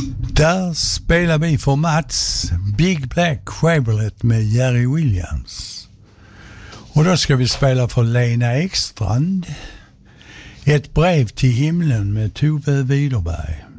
Där spelar vi för Mats Big Black Chevrolet med Jerry Williams. Och då ska vi spela för Lena Ekstrand. Ett brev till himlen med Tove Widerberg.